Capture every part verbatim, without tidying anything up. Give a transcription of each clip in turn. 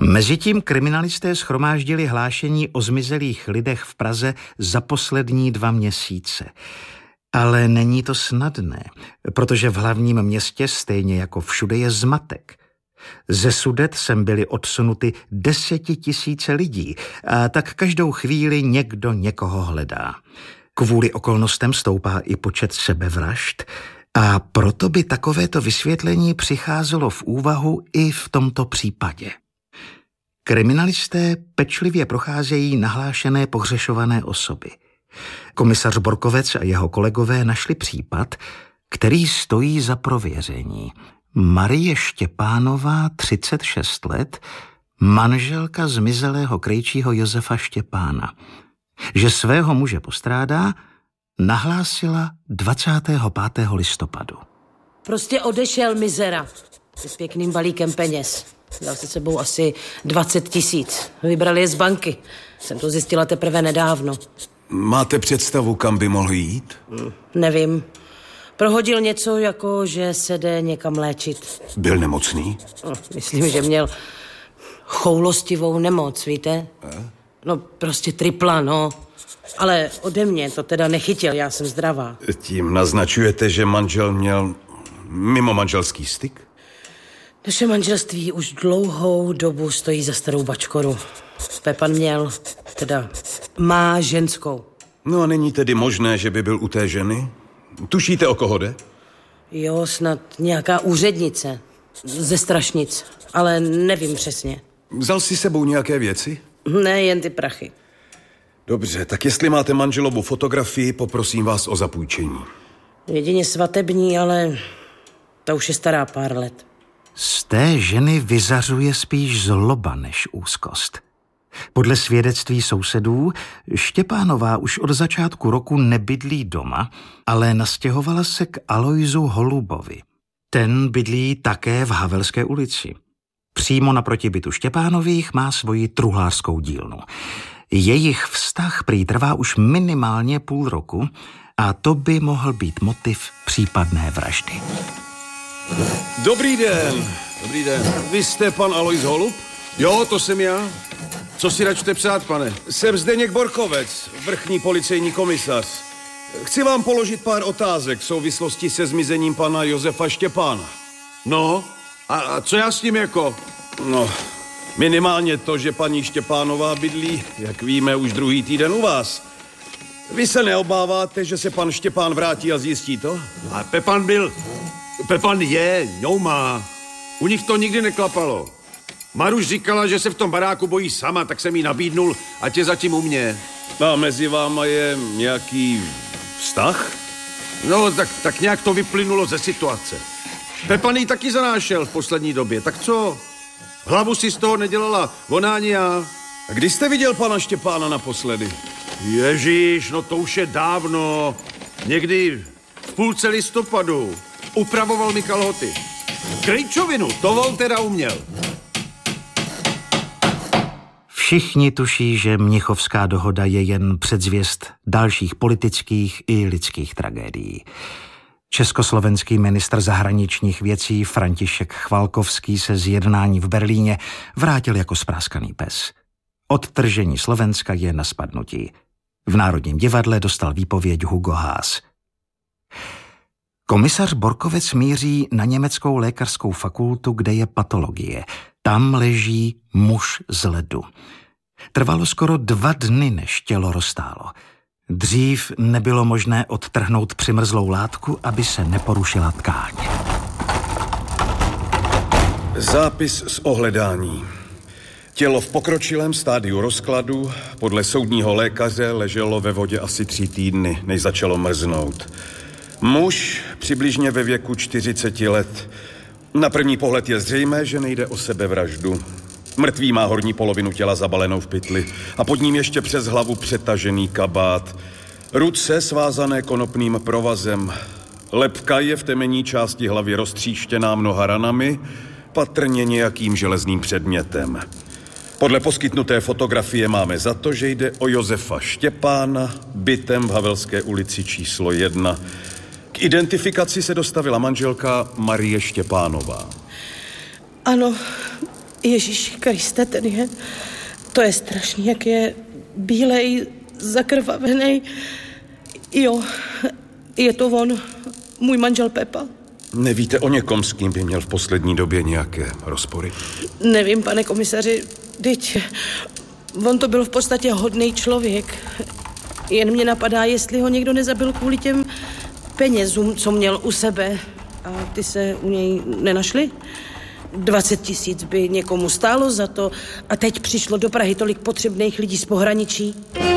Mezitím kriminalisté shromáždili hlášení o zmizelých lidech v Praze za poslední dva měsíce. Ale není to snadné, protože v hlavním městě stejně jako všude je zmatek. Ze Sudet sem byly odsunuty desetitisíce lidí a tak každou chvíli někdo někoho hledá. Kvůli okolnostem stoupá i počet sebevražd a proto by takovéto vysvětlení přicházelo v úvahu i v tomto případě. Kriminalisté pečlivě procházejí nahlášené pohřešované osoby. Komisař Borkovec a jeho kolegové našli případ, který stojí za prověření. Marie Štěpánová, třicet šest let, manželka zmizelého krejčího Josefa Štěpána. Že svého muže postrádá, nahlásila dvacátého pátého listopadu. Prostě odešel mizera s pěkným balíkem peněz. Dal si sebou asi dvacet tisíc. Vybrali je z banky. Jsem to zjistila teprve nedávno. Máte představu, kam by mohl jít? Hmm, nevím. Prohodil něco, jako že se jde někam léčit. Byl nemocný? No, myslím, že měl choulostivou nemoc, víte? A? No, prostě tripla, no. Ale ode mě to teda nechytil, já jsem zdravá. Tím naznačujete, že manžel měl mimo manželský styk? Naše manželství už dlouhou dobu stojí za starou bačkoru. Pepan měl, teda má ženskou. No a není tedy možné, že by byl u té ženy? Tušíte, o koho jde? Jo, snad nějaká úřednice ze Strašnic, ale nevím přesně. Vzal si sebou nějaké věci? Ne, jen ty prachy. Dobře, tak jestli máte manželovu fotografii, poprosím vás o zapůjčení. Jedině svatební, ale ta už je stará pár let. Z té ženy vyzařuje spíš zloba než úzkost. Podle svědectví sousedů Štěpánová už od začátku roku nebydlí doma, ale nastěhovala se k Alojzu Holubovi. Ten bydlí také v Havelské ulici. Přímo naproti bytu Štěpánových má svoji truhlářskou dílnu. Jejich vztah prý trvá už minimálně půl roku a to by mohl být motiv případné vraždy. Dobrý den. Dobrý den. Vy jste pan Alojz Holub? Jo, to jsem já. Co si račte psát, pane? Jsem Zdeněk Borkovec, vrchní policejní komisař. Chci vám položit pár otázek v souvislosti se zmizením pana Josefa Štěpána. No, a, a co já s tím jako? No, minimálně to, že paní Štěpánová bydlí, jak víme, už druhý týden u vás. Vy se neobáváte, že se pan Štěpán vrátí a zjistí to? A Pepan byl... Pepan je, ňou má. U nich to nikdy neklapalo. Maruš říkala, že se v tom baráku bojí sama, tak jsem jí nabídnul, ať je zatím u mě. A mezi váma je nějaký vztah? No, tak, tak nějak to vyplynulo ze situace. Pepan jí taky zanášel v poslední době, tak co? Hlavu si z toho nedělala ona ani já. A kdy jste viděl pana Štěpána naposledy? Ježíš, no to už je dávno. Někdy v půlce listopadu. Upravoval mi kalhoty. Krejčovinu, to on teda uměl. Všichni tuší, že Mnichovská dohoda je jen předzvěst dalších politických i lidských tragédií. Československý ministr zahraničních věcí František Chvalkovský se z jednání v Berlíně vrátil jako spráskaný pes. Odtržení Slovenska je na spadnutí. V Národním divadle dostal výpověď Hugo Haas. Komisař Borkovec míří na německou lékařskou fakultu, kde je patologie. Tam leží muž z ledu. Trvalo skoro dva dny, než tělo roztálo. Dřív nebylo možné odtrhnout přimrzlou látku, aby se neporušila tkáň. Zápis z ohledání. Tělo v pokročilém stádiu rozkladu podle soudního lékaře leželo ve vodě asi tři týdny, než začalo mrznout. Muž přibližně ve věku čtyřiceti let. Na první pohled je zřejmé, že nejde o sebevraždu. Mrtvý má horní polovinu těla zabalenou v pytli a pod ním ještě přes hlavu přetažený kabát. Ruce svázané konopným provazem. Lebka je v temenní části hlavy roztříštěná mnoha ranami, patrně nějakým železným předmětem. Podle poskytnuté fotografie máme za to, že jde o Josefa Štěpána, bytem v Havelské ulici číslo jedna. K identifikaci se dostavila manželka Marie Štěpánová. Ano, Ježíši Kriste, ten je... To je strašný, jak je bílej, zakrvavený. Jo, je to on, můj manžel Pepa. Nevíte o někom, s kým by měl v poslední době nějaké rozpory? Nevím, pane komisaři, teď... On to byl v podstatě hodný člověk. Jen mě napadá, jestli ho někdo nezabil kvůli těm penězům, co měl u sebe. A ty se u něj nenašly? dvacet tisíc by někomu stálo za to a teď přišlo do Prahy tolik potřebných lidí z pohraničí.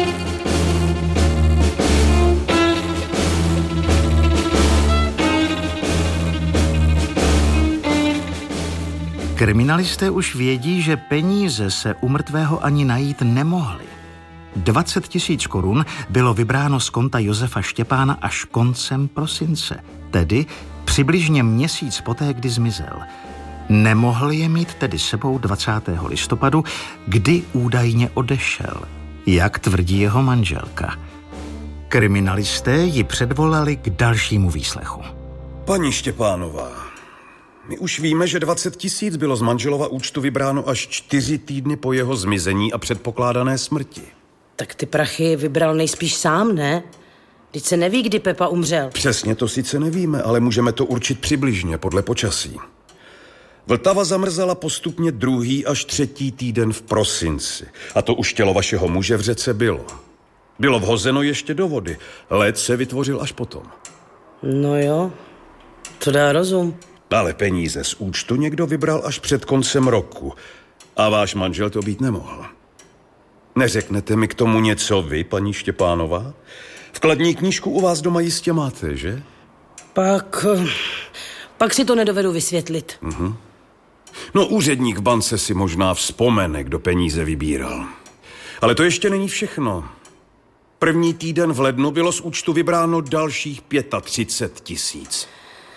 Kriminalisté už vědí, že peníze se u mrtvého ani najít nemohly. dvacet tisíc korun bylo vybráno z konta Josefa Štěpána až koncem prosince, tedy přibližně měsíc poté, kdy zmizel. Nemohl je mít tedy sebou dvacátého listopadu, kdy údajně odešel, jak tvrdí jeho manželka. Kriminalisté ji předvolali k dalšímu výslechu. Paní Štěpánová, my už víme, že dvacet tisíc bylo z manželova účtu vybráno až čtyři týdny po jeho zmizení a předpokládané smrti. Tak ty prachy vybral nejspíš sám, ne? Vždyť se neví, kdy Pepa umřel. Přesně to sice nevíme, ale můžeme to určit přibližně podle počasí. Vltava zamrzala postupně druhý až třetí týden v prosinci. A to už tělo vašeho muže v řece bylo. Bylo vhozeno ještě do vody. Led se vytvořil až potom. No jo, to dá rozum. Ale peníze z účtu někdo vybral až před koncem roku. A váš manžel to být nemohl. Neřeknete mi k tomu něco vy, paní Štěpánová? Vkladní knížku u vás doma jistě máte, že? Pak... Pak si to nedovedu vysvětlit. Mhm. No, úředník v bance si možná vzpomene, kdo peníze vybíral. Ale to ještě není všechno. První týden v lednu bylo z účtu vybráno dalších třicet pět tisíc.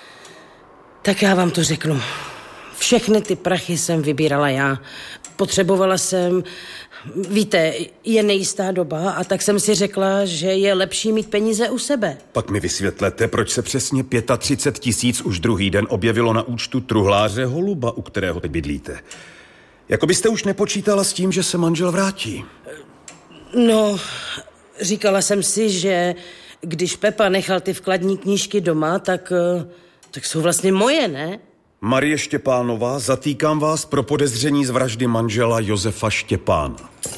Tak já vám to řeknu. Všechny ty prachy jsem vybírala já. Potřebovala jsem... Víte, je nejistá doba a tak jsem si řekla, že je lepší mít peníze u sebe. Pak mi vysvětlete, proč se přesně třicet pět tisíc už druhý den objevilo na účtu truhláře Holuba, u kterého teď bydlíte. Jako byste už nepočítala s tím, že se manžel vrátí. No, říkala jsem si, že když Pepa nechal ty vkladní knížky doma, tak, tak jsou vlastně moje, ne? Marie Štěpánová, zatýkám vás pro podezření z vraždy manžela Josefa Štěpána.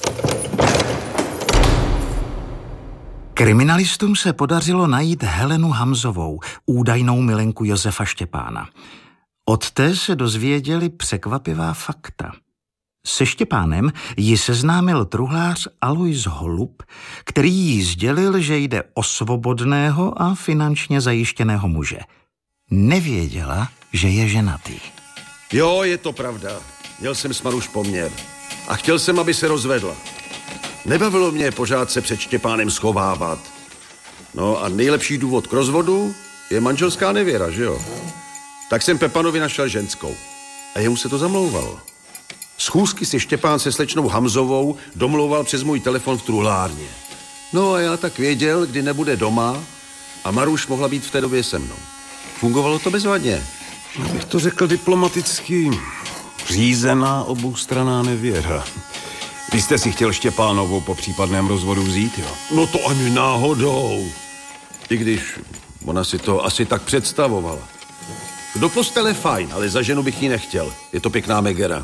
Kriminalistům se podařilo najít Helenu Hamzovou, údajnou milenku Josefa Štěpána. Od té se dozvěděli překvapivá fakta. Se Štěpánem ji seznámil truhlář Alois Holub, který jí sdělil, že jde o svobodného a finančně zajištěného muže. Nevěděla, že je ženatý. Jo, je to pravda. Měl jsem s Maruš poměr. A chtěl jsem, aby se rozvedla. Nebavilo mě pořád se před Štěpánem schovávat. No a nejlepší důvod k rozvodu je manželská nevěra, že jo? Tak jsem Pepanovi našel ženskou. A jemu se to zamlouvalo. Schůzky si Štěpán se slečnou Hamzovou domlouval přes můj telefon v truhlárně. No a já tak věděl, kdy nebude doma a Maruš mohla být v té době se mnou. Fungovalo to bezvadně. Abych to řekl diplomaticky, řízená oboustranná nevěra. Vy jste si chtěl Štěpánovou po případném rozvodu vzít, jo? No to ani náhodou. I když ona si to asi tak představovala. Do postele fajn, ale za ženu bych ji nechtěl. Je to pěkná megera.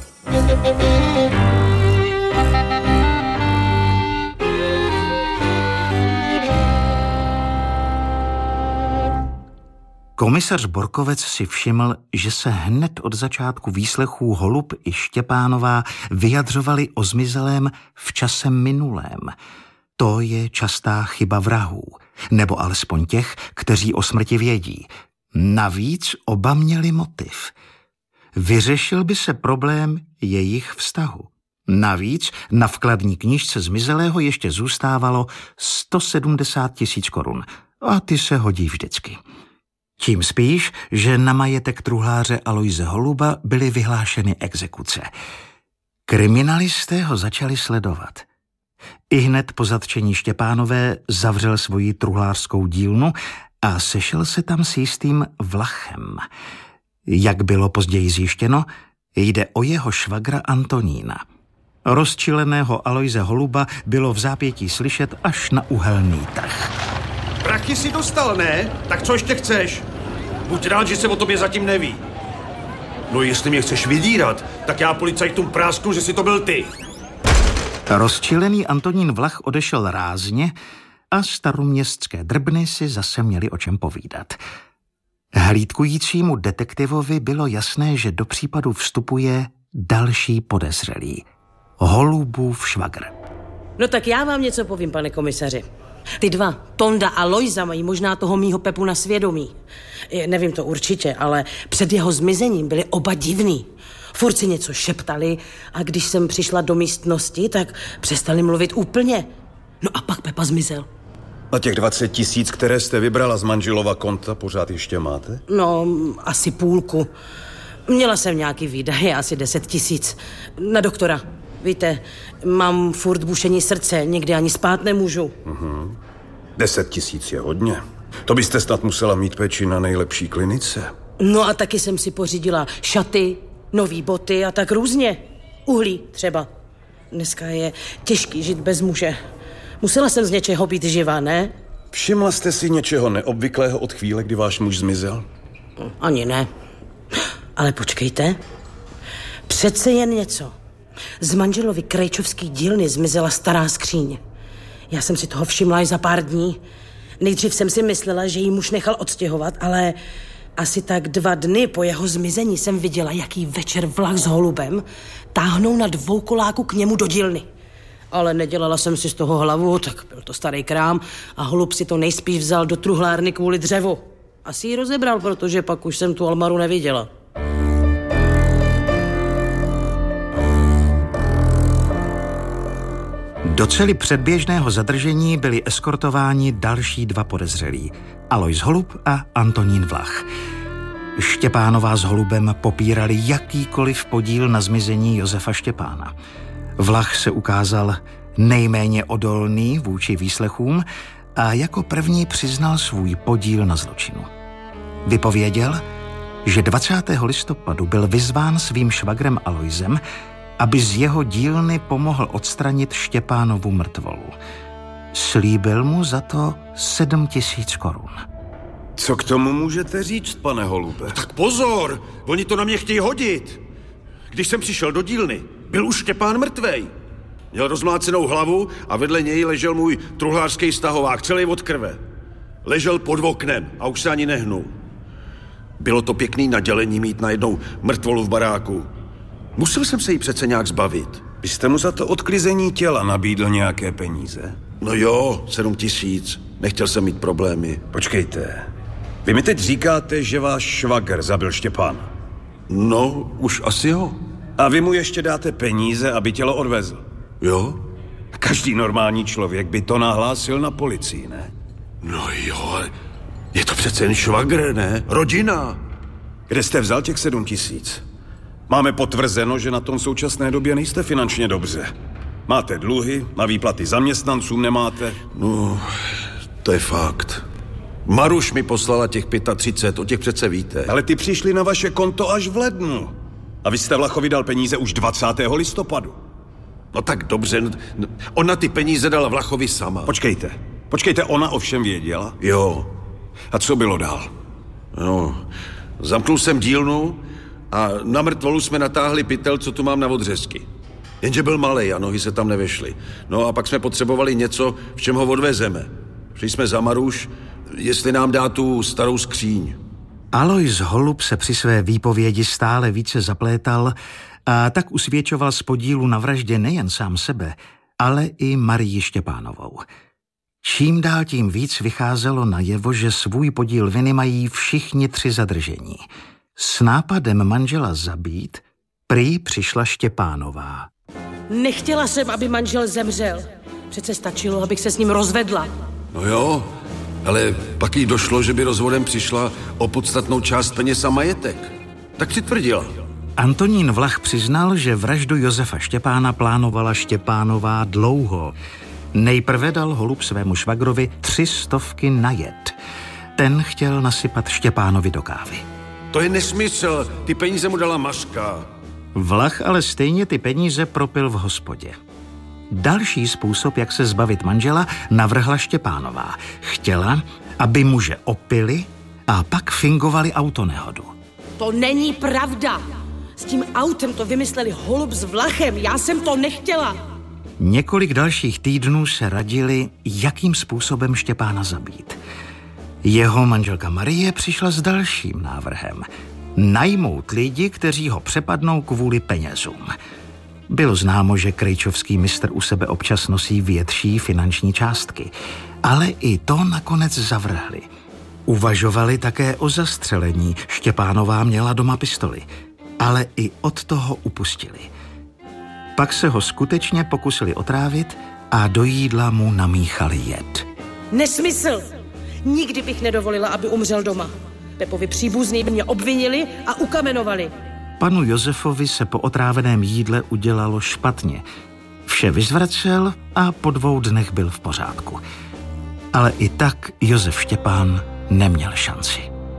Komisař Borkovec si všiml, že se hned od začátku výslechů Holub i Štěpánová vyjadřovali o zmizelém v čase minulém. To je častá chyba vrahů, nebo alespoň těch, kteří o smrti vědí. Navíc oba měli motiv. Vyřešil by se problém jejich vztahu. Navíc na vkladní knížce zmizelého ještě zůstávalo sto sedmdesát tisíc korun a ty se hodí vždycky. Tím spíš, že na majetek truhláře Aloise Holuba byly vyhlášeny exekuce. Kriminalisté ho začali sledovat. Ihned po zatčení Štěpánové zavřel svoji truhlářskou dílnu a sešel se tam s jistým Vlachem. Jak bylo později zjištěno, Jde o jeho švagra Antonína. Rozčileného Alojze Holuba bylo v zápětí slyšet až na uhelný trh. Prachy si dostal, ne? Tak co ještě chceš? Buď rád, že se o tobě zatím neví. No jestli mě chceš vydírat, tak já policajtům prásknu, že si to byl ty. Rozčilený Antonín Vlach odešel rázně a staroměstské drbny si zase měli o čem povídat. Hlídkujícímu detektivovi bylo jasné, že do případu vstupuje další podezřelý. Holubův švagr. No tak já vám něco povím, pane komisaři. Ty dva, Tonda a Lojza, mají možná toho mýho Pepu na svědomí. Je, nevím to určitě, ale před jeho zmizením byli oba divný. Furt si něco šeptali a když jsem přišla do místnosti, tak přestali mluvit úplně. No a pak Pepa zmizel. A těch dvacet tisíc, které jste vybrala z manželova konta, pořád ještě máte? No, asi půlku. Měla jsem nějaký výdaje, asi deset tisíc. Na doktora. Víte, mám furt bušení srdce, někdy ani spát nemůžu. Mhm. Deset tisíc je hodně. To byste snad musela mít péči na nejlepší klinice. No a taky jsem si pořídila šaty, nový boty a tak různě. Uhlí třeba. Dneska je těžký žít bez muže. Musela jsem z něčeho být živá, ne? Všimla jste si něčeho neobvyklého od chvíle, kdy váš muž zmizel? Ani ne. Ale počkejte. Přece jen něco. Z manželovy krejčovský dílny zmizela stará skříň. Já jsem si toho všimla i za pár dní. Nejdřív jsem si myslela, že jí muž nechal odstěhovat, ale asi tak dva dny po jeho zmizení jsem viděla, jaký večer Vlach s Holubem táhnou na dvoukoláku k němu do dílny. Ale nedělala jsem si z toho hlavu, tak byl to starý krám a Holub si to nejspíš vzal do truhlárny kvůli dřevu. Asi ji rozebral, protože pak už jsem tu almaru neviděla. Do cely předběžného zadržení byli eskortováni další dva podezřelí. Alojz Holub a Antonín Vlach. Štěpánová s Holubem popírali jakýkoliv podíl na zmizení Josefa Štěpána. Vlach se ukázal nejméně odolný vůči výslechům a jako první přiznal svůj podíl na zločinu. Vypověděl, že dvacátého listopadu byl vyzván svým švagrem Alojzem, aby z jeho dílny pomohl odstranit Štěpánovu mrtvolu. Slíbil mu za to sedm tisíc korun. Co k tomu můžete říct, pane Holube? Tak pozor, oni to na mě chtějí hodit. Když jsem přišel do dílny, byl už Štěpán mrtvej. Měl rozmlácenou hlavu a vedle něj ležel můj truhlářský stahovák, celý od krve. Ležel pod oknem a už se ani nehnul. Bylo to pěkný nadělení mít najednou mrtvolu v baráku. Musel jsem se jí přece nějak zbavit. Vy jste mu za to odklizení těla nabídl nějaké peníze? No jo, sedm tisíc. Nechtěl jsem mít problémy. Počkejte. Vy mi teď říkáte, že váš švagr zabil Štěpána. No, už asi jo. A vy mu ještě dáte peníze, aby tělo odvezl? Jo. Každý normální člověk by to nahlásil na policii, ne? No jo, je to přece jen švagr, ne? Rodina. Kde jste vzal těch sedm tisíc? Máme potvrzeno, že na tom současné době nejste finančně dobře. Máte dluhy, na výplaty zaměstnancům nemáte. No, to je fakt. Maruš mi poslala těch třicet pět, o těch přece víte. Ale ty přišli na vaše konto až v lednu. A vy jste Vlachovi dal peníze už dvacátého listopadu. No tak dobře, ona ty peníze dala Vlachovi sama. Počkejte, počkejte, ona ovšem věděla? Jo. A co bylo dál? No, zamknul jsem dílnu a na mrtvolu jsme natáhli pytel, co tu mám na odřezky. Jenže byl malej a nohy se tam nevešly. No a pak jsme potřebovali něco, v čem ho odvezeme. Šli jsme za Maruš, jestli nám dá tu starou skříň. Alojz Holub se při své výpovědi stále více zaplétal a tak usvědčoval z podílu na vraždě nejen sám sebe, ale i Marii Štěpánovou. Čím dál tím víc vycházelo najevo, že svůj podíl viny mají všichni tři zadržení. S nápadem manžela zabít prý přišla Štěpánová. Nechtěla jsem, aby manžel zemřel. Přece stačilo, abych se s ním rozvedla. No jo, ale pak jí došlo, že by rozvodem přišla o podstatnou část peněz a majetek. Tak přitvrdila. Antonín Vlach přiznal, že vraždu Josefa Štěpána plánovala Štěpánová dlouho. Nejprve dal Holub svému švagrovi tři stovky na jed. Ten chtěl nasypat Štěpánovi do kávy. To je nesmysl, ty peníze mu dala Mařka. Vlach ale stejně ty peníze propil v hospodě. Další způsob, jak se zbavit manžela, navrhla Štěpánová. Chtěla, aby muže opili a pak fingovali autonehodu. To není pravda. S tím autem to vymysleli Holub s Vlachem. Já jsem to nechtěla. Několik dalších týdnů se radili, jakým způsobem Štěpána zabít. Jeho manželka Marie přišla s dalším návrhem. Najmout lidi, kteří ho přepadnou kvůli penězům. Bylo známo, že krejčovský mistr u sebe občas nosí větší finanční částky. Ale i to nakonec zavrhli. Uvažovali také o zastřelení. Štěpánová měla doma pistoli. Ale i od toho upustili. Pak se ho skutečně pokusili otrávit a do jídla mu namíchali jed. Nesmysl! Nikdy bych nedovolila, aby umřel doma. Pepovi příbuzní by mě obvinili a ukamenovali. Panu Josefovi se po otráveném jídle udělalo špatně. Vše vyzvracel a po dvou dnech byl v pořádku. Ale i tak Josef Štěpán neměl šanci.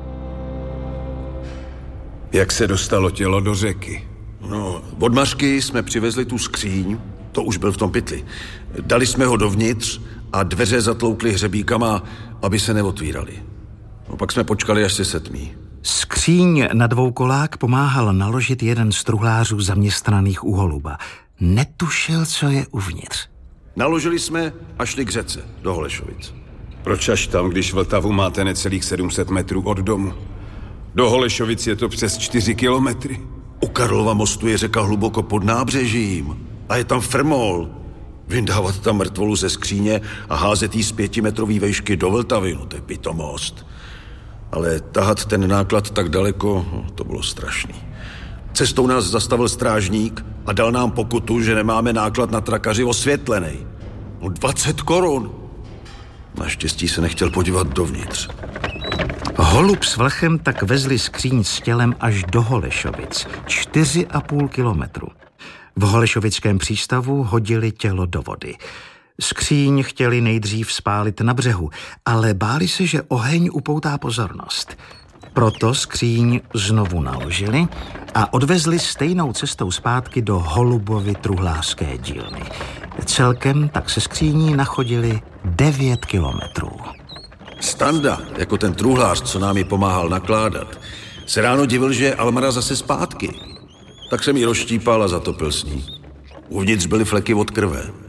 Jak se dostalo tělo do řeky? No, od Mařky jsme přivezli tu skříň, to už byl v tom pytli. Dali jsme ho dovnitř a dveře zatloukli hřebíkama, aby se neotvíraly. No, pak jsme počkali, až se setmí. Skříň na dvoukolák pomáhal naložit jeden z truhlářů zaměstnaných u Holuba. Netušil, co je uvnitř. Naložili jsme a šli k řece, do Holešovic. Proč až tam, když Vltavu máte necelých sedm set metrů od domu? Do Holešovic je to přes čtyři kilometry. U Karlova mostu je řeka hluboko pod nábřežím a je tam Frmol. Vyndávat tam mrtvolu ze skříně a házet jí z pětimetrový vejšky do Vltavy, no to je pitomost. Ale tahat ten náklad tak daleko, no, to bylo strašný. Cestou nás zastavil strážník a dal nám pokutu, že nemáme náklad na trakaři osvětlenej. No dvacet korun. Naštěstí se nechtěl podívat dovnitř. Holub s Vlachem tak vezli skříň s tělem až do Holešovic, čtyři a půl kilometru. V holešovickém přístavu hodili tělo do vody. Skříň chtěli nejdřív spálit na břehu, ale báli se, že oheň upoutá pozornost. Proto skříň znovu naložili a odvezli stejnou cestou zpátky do Holubovy truhlářské dílny. Celkem tak se skříní nachodili devět kilometrů. Standa, jako ten truhlář, co nám ji pomáhal nakládat, se ráno divil, že je Almara zase zpátky. Tak jsem ji rozštípal a zatopil s ní. Uvnitř byly fleky od krve.